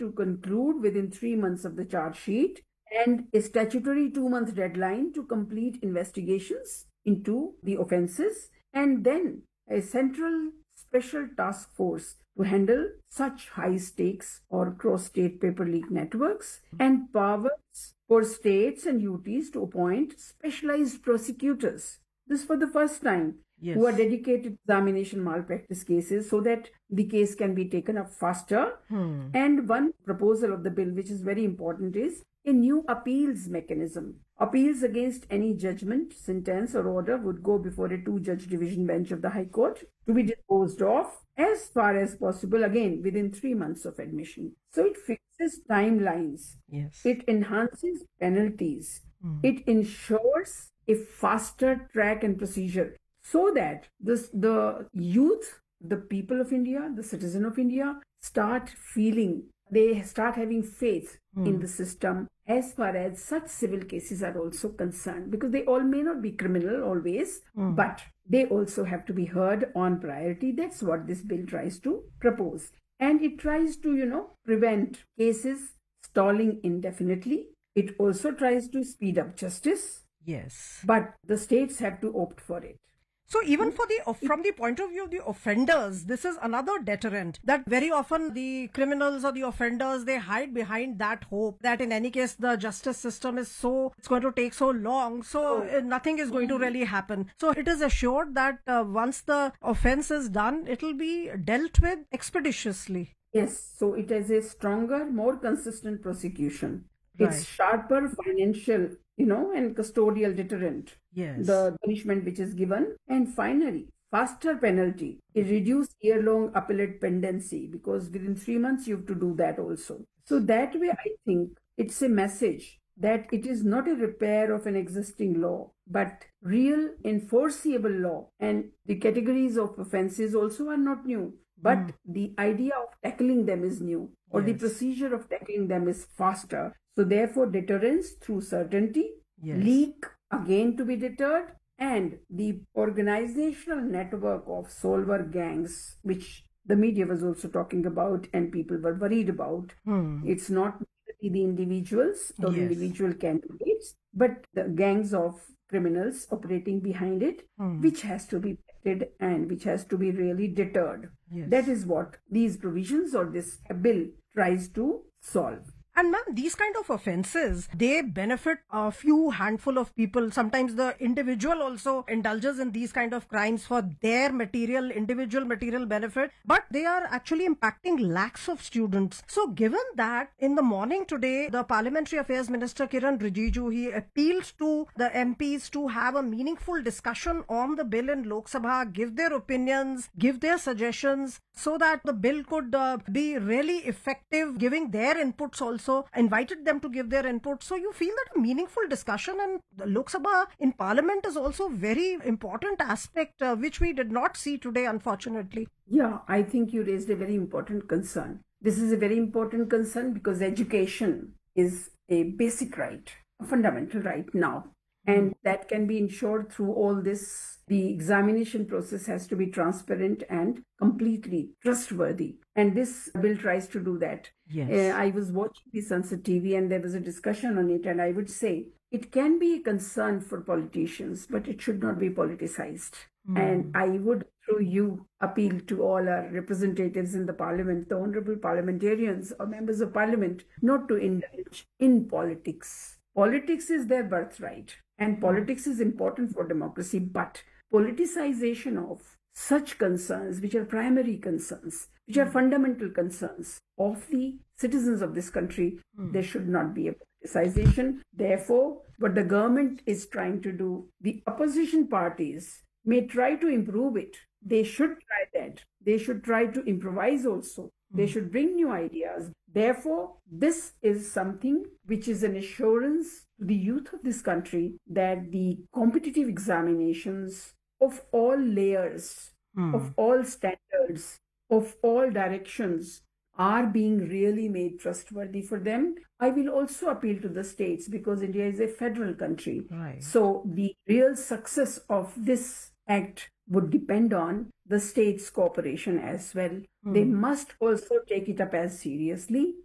to conclude within 3 months of the charge sheet, and a statutory 2-month deadline to complete investigations into the offences, and then a central special task force to handle such high stakes or cross-state paper leak networks, and powers for states and UTs to appoint specialized prosecutors. This for the first time. Yes. Who are dedicated to examination malpractice cases so that the case can be taken up faster. And one proposal of the bill, which is very important, is a new appeals mechanism. Appeals against any judgment, sentence, or order would go before a 2-judge division bench of the High Court to be disposed of as far as possible, again, within 3 months of admission. So it fixes timelines. Yes. It enhances penalties. It ensures a faster track and procedure, so that the youth, the people of India, the citizen of India, they start having faith in the system as far as such civil cases are also concerned, because they all may not be criminal always, but they also have to be heard on priority. That's what this bill tries to propose. And it tries to, prevent cases stalling indefinitely. It also tries to speed up justice. Yes. But the states have to opt for it. So even from the point of view of the offenders, this is another deterrent, that very often the criminals or the offenders, they hide behind that hope that in any case the justice system it's going to take so long, so nothing is going to really happen. So it is assured that once the offense is done, it will be dealt with expeditiously. Yes, so it has a stronger, more consistent prosecution. Right. It's sharper financial, and custodial deterrent. Yes. The punishment which is given. And finally, faster penalty. A reduced year-long appellate pendency, because within 3 months you have to do that also. So that way, I think it's a message that it is not a repair of an existing law, but real enforceable law. And the categories of offences also are not new. But the idea of tackling them is new, or the procedure of tackling them is faster. So therefore, deterrence through certainty, leak again to be deterred, and the organizational network of solver gangs, which the media was also talking about and people were worried about. It's not the individuals or individual candidates, but the gangs of criminals operating behind it, which has to be protected and which has to be really deterred. Yes. That is what these provisions or this bill tries to solve. And ma'am, these kind of offences, they benefit a few handful of people. Sometimes the individual also indulges in these kind of crimes for their individual material benefit, but they are actually impacting lakhs of students. So given that, in the morning today, the Parliamentary Affairs Minister Kiran Rijiju, he appealed to the MPs to have a meaningful discussion on the bill in Lok Sabha, give their opinions, give their suggestions, so that the bill could be really effective, giving their inputs also. Invited them to give their input. So you feel that a meaningful discussion in the Lok Sabha in Parliament is also very important aspect, which we did not see today, unfortunately. Yeah, I think you raised a very important concern. This is a very important concern because education is a basic right, a fundamental right now. And that can be ensured through all this. The examination process has to be transparent and completely trustworthy. And this bill tries to do that. Yes. I was watching the Sunset TV and there was a discussion on it. And I would say it can be a concern for politicians, but it should not be politicized. And I would, through you, appeal to all our representatives in the parliament, the honorable parliamentarians or members of parliament, not to indulge in politics. Politics is their birthright. And politics is important for democracy, but politicization of such concerns, which are primary concerns, which are fundamental concerns of the citizens of this country, there should not be a politicization. Therefore, what the government is trying to do, the opposition parties may try to improve it. They should try that. They should try to improvise also. They should bring new ideas. Therefore, this is something which is an assurance to the youth of this country that the competitive examinations of all layers, of all standards, of all directions are being really made trustworthy for them. I will also appeal to the states because India is a federal country. Right. So the real success of this act would depend on the states' cooperation as well. They must also take it up as seriously